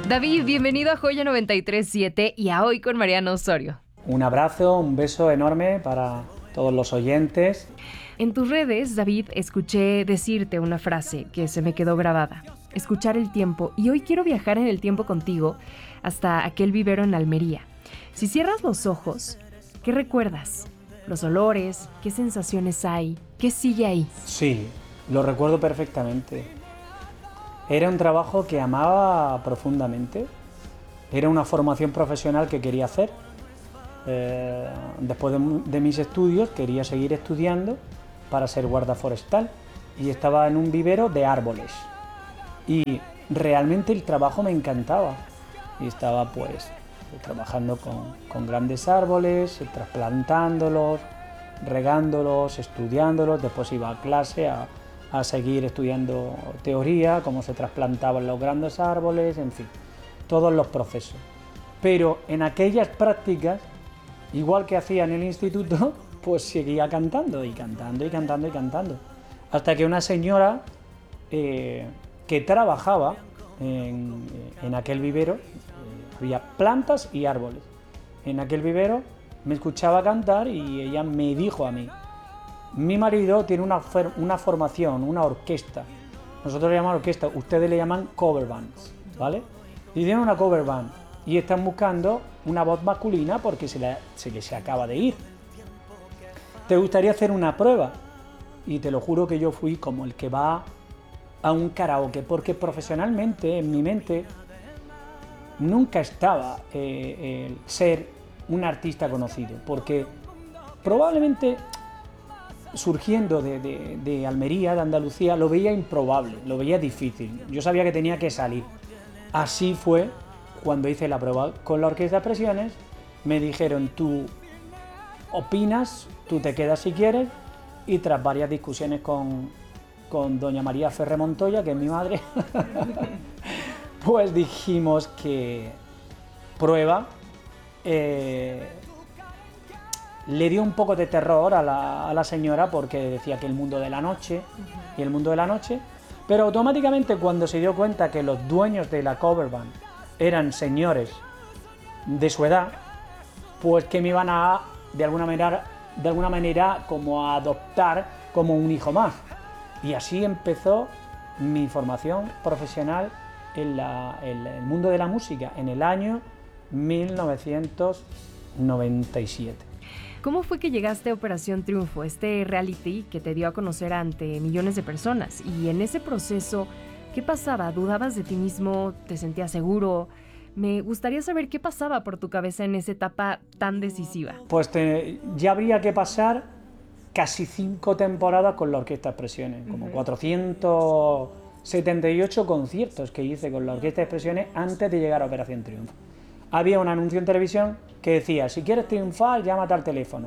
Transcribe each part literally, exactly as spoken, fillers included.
David, bienvenido a Joya noventa y tres punto siete y a Hoy con Mariano Osorio. Un abrazo, un beso enorme para todos los oyentes. En tus redes, David, escuché decirte una frase que se me quedó grabada. Escuchar el tiempo. Y hoy quiero viajar en el tiempo contigo hasta aquel vivero en Almería. Si cierras los ojos, ¿qué recuerdas? Los olores, ¿qué sensaciones hay? ¿Qué sigue ahí? Sí, lo recuerdo perfectamente. Era un trabajo que amaba profundamente. Era una formación profesional que quería hacer. Eh, después de, de mis estudios quería seguir estudiando para ser guarda forestal y estaba en un vivero de árboles y realmente el trabajo me encantaba y estaba pues trabajando con, con grandes árboles, trasplantándolos, regándolos, estudiándolos. Después iba a clase a, a seguir estudiando teoría, cómo se trasplantaban los grandes árboles, en fin, todos los procesos. Pero en aquellas prácticas, igual que hacía en el instituto, pues seguía cantando y cantando y cantando y cantando. Hasta que una señora eh, que trabajaba en, en aquel vivero, eh, había plantas y árboles. En aquel vivero me escuchaba cantar y ella me dijo a mí: mi marido tiene una, una formación, una orquesta. Nosotros le llamamos orquesta, ustedes le llaman cover bands, ¿vale? Y tiene una cover band y están buscando una voz masculina porque se, la, se les acaba de ir. ¿Te gustaría hacer una prueba? Y te lo juro que yo fui como el que va a un karaoke, porque profesionalmente, en mi mente, nunca estaba eh, el ser un artista conocido, porque probablemente surgiendo de, de, de Almería, de Andalucía, lo veía improbable, lo veía difícil. Yo sabía que tenía que salir. Así fue cuando hice la prueba con la Orquesta de Expresiones. Me dijeron: tú opinas, tú te quedas si quieres, y tras varias discusiones con, con doña María Ferrer Montoya, que es mi madre, pues dijimos que prueba. Eh, le dio un poco de terror a la, a la señora porque decía que el mundo de la noche y el mundo de la noche, pero automáticamente cuando se dio cuenta que los dueños de la cover band eran señores de su edad, pues que me iban a, de alguna manera, de alguna manera como a adoptar como un hijo más. Y así empezó mi formación profesional en, la, en el mundo de la música en el año mil novecientos noventa y siete. ¿Cómo fue que llegaste a Operación Triunfo, este reality que te dio a conocer ante millones de personas? Y en ese proceso, ¿qué pasaba? ¿Dudabas de ti mismo? ¿Te sentías seguro? Me gustaría saber qué pasaba por tu cabeza en esa etapa tan decisiva. Pues te, ya habría que pasar casi cinco temporadas con la Orquesta de Expresiones, como uh-huh. cuatrocientos setenta y ocho conciertos que hice con la Orquesta de Expresiones antes de llegar a Operación Triunfo. Había un anuncio en televisión que decía: si quieres triunfar, llámate al teléfono.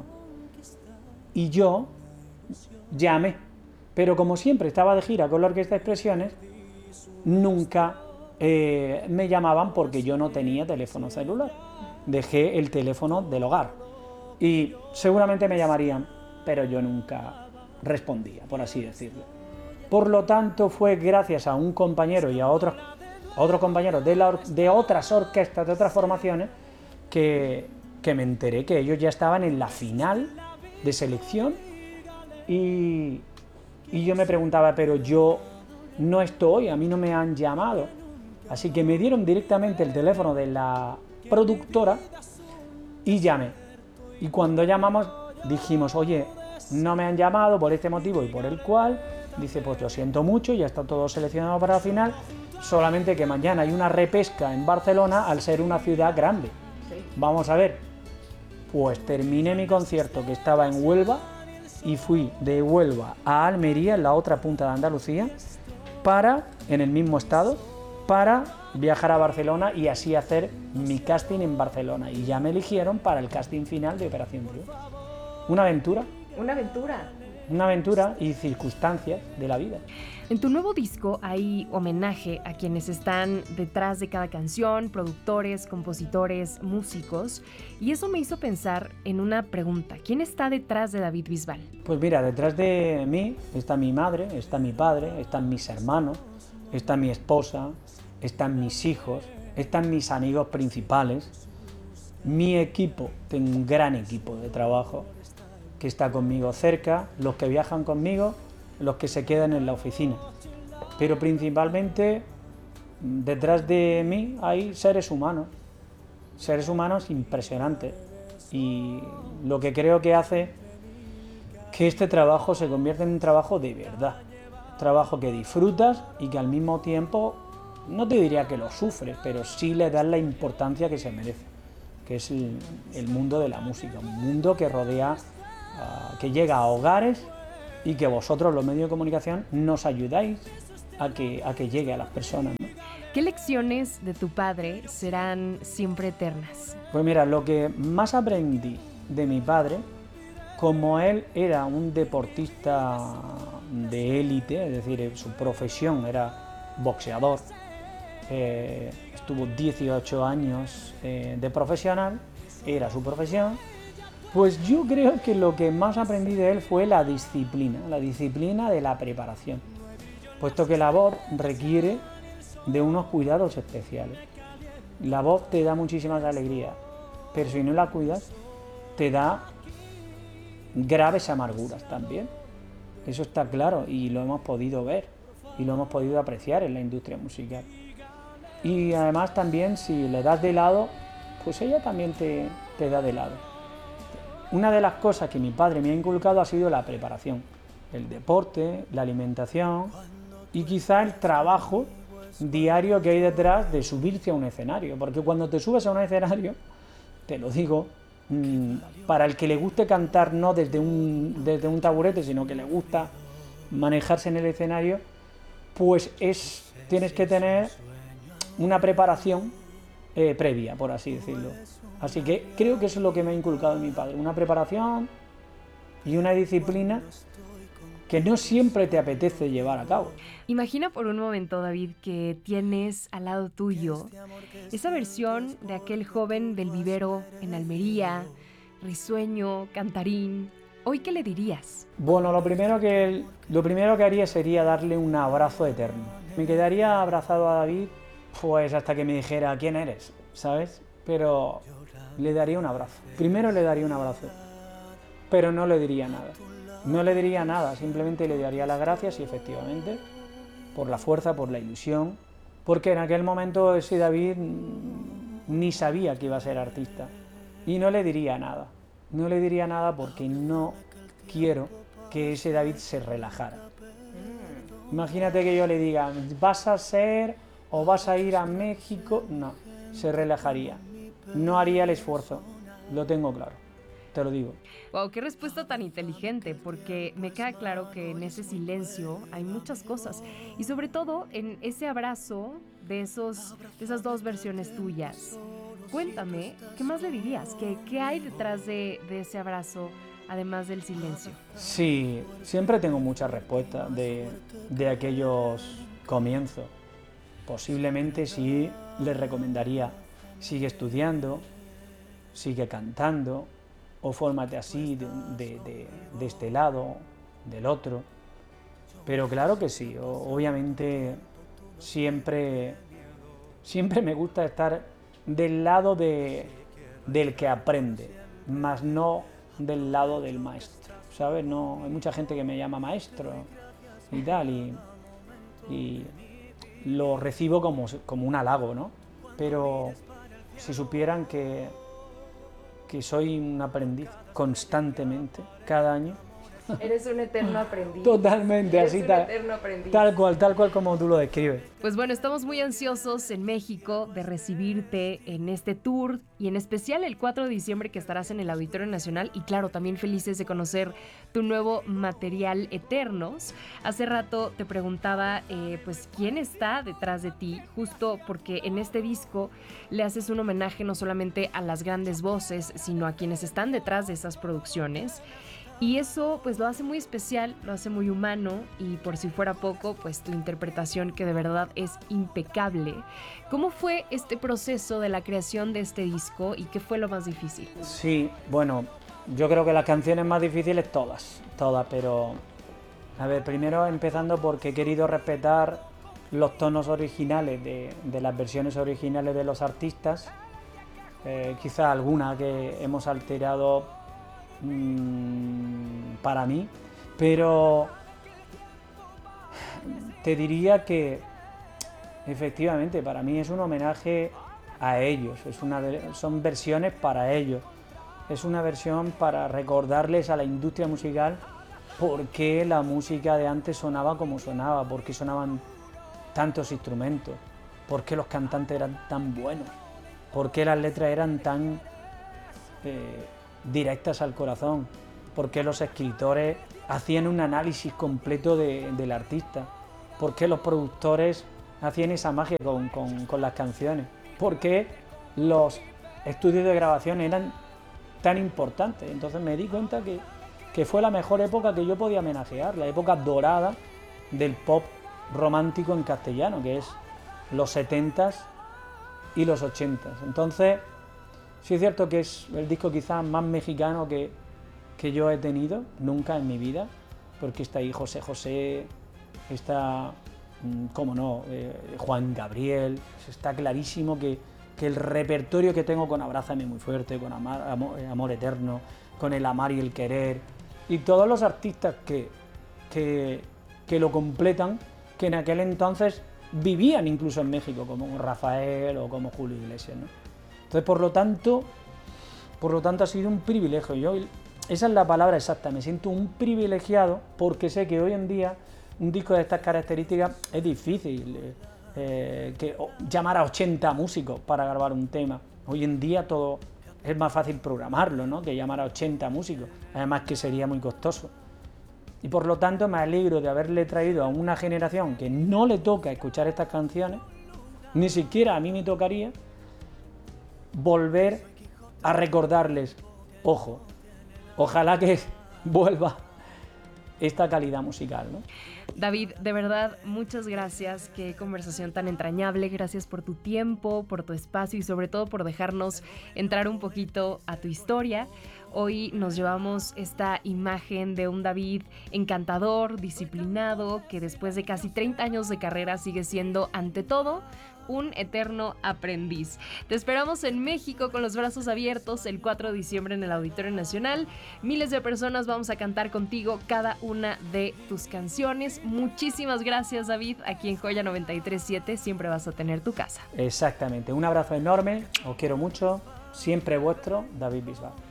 Y yo llamé, pero como siempre estaba de gira con la Orquesta de Expresiones, nunca eh, me llamaban porque yo no tenía teléfono celular. Dejé el teléfono del hogar y seguramente me llamarían, pero yo nunca respondía, por así decirlo. Por lo tanto, fue gracias a un compañero y a otros a otros compañeros de, la, de otras orquestas, de otras formaciones, que, que me enteré que ellos ya estaban en la final de selección y, y yo me preguntaba, pero yo no estoy, a mí no me han llamado. Así que me dieron directamente el teléfono de la productora y llamé. Y cuando llamamos dijimos: oye, no me han llamado por este motivo y por el cual. Dice: pues lo siento mucho, ya está todo seleccionado para la final, solamente que mañana hay una repesca en Barcelona al ser una ciudad grande. Sí. Vamos a ver. Pues terminé mi concierto, que estaba en Huelva, y fui de Huelva a Almería, en la otra punta de Andalucía, para, en el mismo estado, para viajar a Barcelona y así hacer mi casting en Barcelona. Y ya me eligieron para el casting final de Operación Triunfo. Una aventura. Una aventura. Una aventura y circunstancias de la vida. En tu nuevo disco hay homenaje a quienes están detrás de cada canción, productores, compositores, músicos, y eso me hizo pensar en una pregunta: ¿quién está detrás de David Bisbal? Pues mira, detrás de mí está mi madre, está mi padre, están mis hermanos, está mi esposa, están mis hijos, están mis amigos principales, mi equipo, tengo un gran equipo de trabajo que está conmigo cerca, los que viajan conmigo, los que se quedan en la oficina. Pero principalmente detrás de mí hay seres humanos, seres humanos impresionantes. Y lo que creo que hace que este trabajo se convierta en un trabajo de verdad. Un trabajo que disfrutas y que al mismo tiempo, no te diría que lo sufres, pero sí le das la importancia que se merece, que es el, el mundo de la música, un mundo que rodea, uh, que llega a hogares y que vosotros, los medios de comunicación, nos ayudáis a que, a que llegue a las personas, ¿no? ¿Qué lecciones de tu padre serán siempre eternas? Pues mira, lo que más aprendí de mi padre, como él era un deportista de élite, es decir, su profesión era boxeador, eh, estuvo dieciocho años eh, de profesional, era su profesión, pues yo creo que lo que más aprendí de él fue la disciplina, la disciplina de la preparación, puesto que la voz requiere de unos cuidados especiales. La voz te da muchísimas alegrías, pero si no la cuidas, te da graves amarguras también. Eso está claro y lo hemos podido ver y lo hemos podido apreciar en la industria musical. Y además también si le das de lado, pues ella también te, te da de lado. Una de las cosas que mi padre me ha inculcado ha sido la preparación, el deporte, la alimentación y quizá el trabajo diario que hay detrás de subirse a un escenario, porque cuando te subes a un escenario, te lo digo, para el que le guste cantar no desde un, desde un taburete, sino que le gusta manejarse en el escenario, pues es, tienes que tener una preparación eh, previa, por así decirlo. Así que creo que eso es lo que me ha inculcado mi padre, una preparación y una disciplina que no siempre te apetece llevar a cabo. Imagina por un momento, David, que tienes al lado tuyo esa versión de aquel joven del vivero en Almería, risueño, cantarín. ¿Hoy qué le dirías? Bueno, lo primero que, lo primero que haría sería darle un abrazo eterno. Me quedaría abrazado a David pues hasta que me dijera quién eres, ¿sabes? Pero le daría un abrazo. Primero le daría un abrazo, pero no le diría nada. No le diría nada, simplemente le daría las gracias y efectivamente por la fuerza, por la ilusión, porque en aquel momento ese David ni sabía que iba a ser artista y no le diría nada, no le diría nada porque no quiero que ese David se relajara. Imagínate que yo le diga, vas a ser o vas a ir a México, no, se relajaría, no haría el esfuerzo, lo tengo claro. Te lo digo. Wow, qué respuesta tan inteligente, porque me queda claro que en ese silencio hay muchas cosas y sobre todo en ese abrazo de, esos, de esas dos versiones tuyas. Cuéntame, ¿qué más le dirías? ¿Qué, qué hay detrás de, de ese abrazo, además del silencio? Sí, siempre tengo muchas respuestas de, de aquellos comienzos. Posiblemente sí les recomendaría, sigue estudiando, sigue cantando, o fórmate así, de, de, de, de este lado, del otro. Pero claro que sí, obviamente siempre, siempre me gusta estar del lado de, del que aprende, más no del lado del maestro, ¿sabes? No, hay mucha gente que me llama maestro y tal, y, y lo recibo como, como un halago, ¿no? Pero si supieran que que soy un aprendiz constantemente, cada año. Eres un eterno aprendiz. Totalmente, Eres así un tal, eterno aprendiz. tal cual, tal cual como tú lo describes. Pues bueno, estamos muy ansiosos en México de recibirte en este tour y en especial el cuatro de diciembre que estarás en el Auditorio Nacional y claro, también felices de conocer tu nuevo material Eternos. Hace rato te preguntaba eh, pues quién está detrás de ti, justo porque en este disco le haces un homenaje no solamente a las grandes voces, sino a quienes están detrás de esas producciones. Y eso pues lo hace muy especial, lo hace muy humano y por si fuera poco, pues tu interpretación que de verdad es impecable. ¿Cómo fue este proceso de la creación de este disco y qué fue lo más difícil? Sí, bueno, yo creo que las canciones más difíciles todas, todas, pero a ver, primero empezando porque he querido respetar los tonos originales de, de las versiones originales de los artistas, eh, quizá alguna que hemos alterado mmm, para mí, pero te diría que efectivamente para mí es un homenaje a ellos, es una, son versiones para ellos, es una versión para recordarles a la industria musical por qué la música de antes sonaba como sonaba, por qué sonaban tantos instrumentos, por qué los cantantes eran tan buenos, por qué las letras eran tan eh, directas al corazón, por qué los escritores hacían un análisis completo de, del artista, por qué los productores hacían esa magia con, con, con las canciones, por qué los estudios de grabación eran tan importantes. Entonces me di cuenta que, que fue la mejor época que yo podía homenajear, la época dorada del pop romántico en castellano, que es los setentas y los ochentas. Entonces, sí es cierto que es el disco quizás más mexicano que, que yo he tenido nunca en mi vida, porque está ahí José José, está, cómo no, eh, Juan Gabriel, está clarísimo que, que el repertorio que tengo con Abrázame muy fuerte, con Amar, Amor, Amor Eterno, con El Amar y el Querer, y todos los artistas que, que, que lo completan, que en aquel entonces vivían incluso en México, como Rafael o como Julio Iglesias, ¿no? Entonces, por lo tanto, por lo tanto ha sido un privilegio. Yo, esa es la palabra exacta, me siento un privilegiado porque sé que hoy en día un disco de estas características es difícil eh, que, o, llamar a ochenta músicos para grabar un tema. Hoy en día todo es más fácil programarlo, ¿no?, que llamar a ochenta músicos, además que sería muy costoso. Y por lo tanto me alegro de haberle traído a una generación que no le toca escuchar estas canciones, ni siquiera a mí me tocaría, volver a recordarles, ojo, ojalá que vuelva esta calidad musical, ¿no? David, de verdad, muchas gracias. Qué conversación tan entrañable. Gracias por tu tiempo, por tu espacio y sobre todo por dejarnos entrar un poquito a tu historia. Hoy nos llevamos esta imagen de un David encantador, disciplinado, que después de casi treinta años de carrera sigue siendo, ante todo, un eterno aprendiz. Te esperamos en México con los brazos abiertos el cuatro de diciembre en el Auditorio Nacional. Miles de personas vamos a cantar contigo cada una de tus canciones. Muchísimas gracias, David. Aquí en Joya noventa y tres punto siete siempre vas a tener tu casa. Exactamente. Un abrazo enorme. Os quiero mucho. Siempre vuestro David Bisbal.